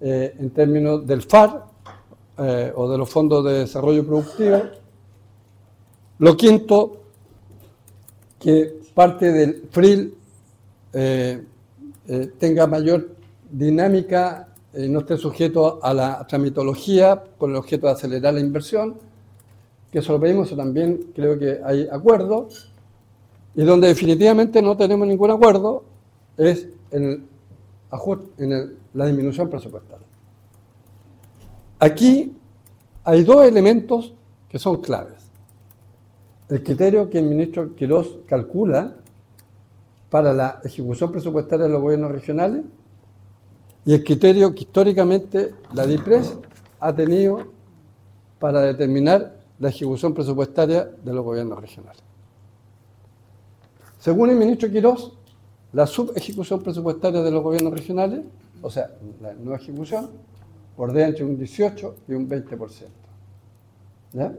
en términos del FAR o de los fondos de desarrollo productivo. Lo quinto, que parte del FRIL tenga mayor dinámica, no esté sujeto a la tramitología con el objeto de acelerar la inversión, que eso lo pedimos, eso también creo que hay acuerdo, y donde definitivamente no tenemos ningún acuerdo es en la disminución presupuestaria. Aquí hay dos elementos que son claves. El criterio que el ministro Quirós calcula para la ejecución presupuestaria de los gobiernos regionales y el criterio que históricamente la DIPRES ha tenido para determinar la ejecución presupuestaria de los gobiernos regionales. Según el ministro Quirós, la subejecución presupuestaria de los gobiernos regionales, o sea, la no ejecución, bordea entre un 18 y un 20%. ¿Ya?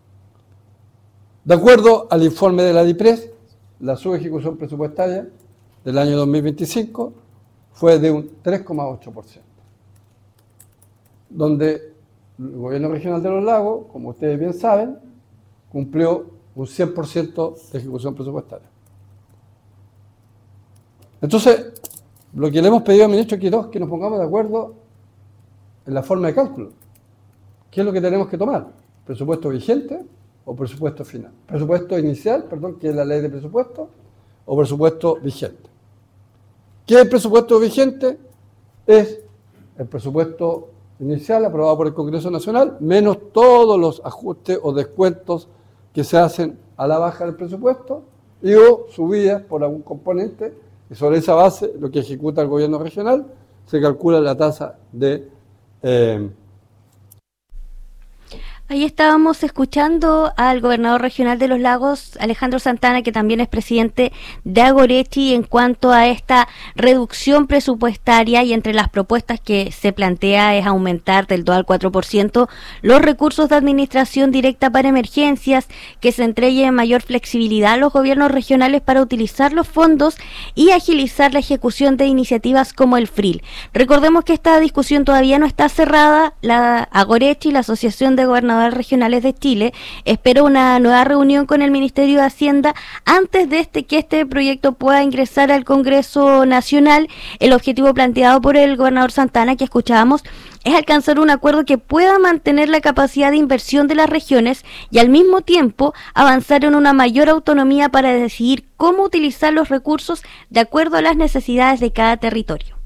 De acuerdo al informe de la DIPRES, la subejecución presupuestaria del año 2025 fue de un 3,8%, donde el gobierno regional de Los Lagos, como ustedes bien saben, cumplió un 100% de ejecución presupuestaria. Entonces, lo que le hemos pedido al ministro Quirós es que nos pongamos de acuerdo en la forma de cálculo. ¿Qué es lo que tenemos que tomar? ¿Presupuesto vigente o presupuesto final? Presupuesto inicial, que es la ley de presupuesto, o presupuesto vigente. ¿Qué es el presupuesto vigente? Es el presupuesto inicial aprobado por el Congreso Nacional, menos todos los ajustes o descuentos que se hacen a la baja del presupuesto y o subidas por algún componente, y sobre esa base lo que ejecuta el gobierno regional se calcula la tasa de Ahí estábamos escuchando al gobernador regional de Los Lagos, Alejandro Santana, que también es presidente de Agoretti, en cuanto a esta reducción presupuestaria, y entre las propuestas que se plantea es aumentar del 2 al 4% los recursos de administración directa para emergencias, que se entregue mayor flexibilidad a los gobiernos regionales para utilizar los fondos y agilizar la ejecución de iniciativas como el FRIL. Recordemos que esta discusión todavía no está cerrada. La Agoretti, la Asociación de Gobernadores Regionales de Chile, espera una nueva reunión con el Ministerio de Hacienda antes de que este proyecto pueda ingresar al Congreso Nacional. El objetivo planteado por el gobernador Santana, que escuchábamos, es alcanzar un acuerdo que pueda mantener la capacidad de inversión de las regiones y al mismo tiempo avanzar en una mayor autonomía para decidir cómo utilizar los recursos de acuerdo a las necesidades de cada territorio.